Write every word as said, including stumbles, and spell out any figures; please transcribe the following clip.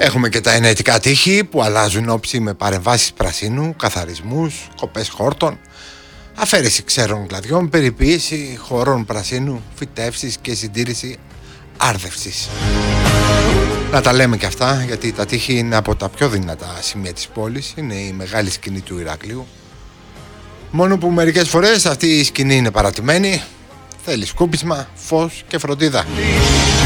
Έχουμε και τα ενετικά τείχη που αλλάζουν όψη με παρεμβάσεις πρασίνου, καθαρισμούς, κοπές χόρτων, αφαίρεση ξέρων κλαδιών, περιποίηση χώρων πρασίνου, φυτεύσεις και συντήρηση άρδευσης. Να τα λέμε και αυτά, γιατί τα τείχη είναι από τα πιο δυνατά σημεία της πόλης, είναι η μεγάλη σκηνή του Ηράκλειου. Μόνο που μερικές φορές αυτή η σκηνή είναι παρατημένη, θέλει σκούπισμα, φως και φροντίδα.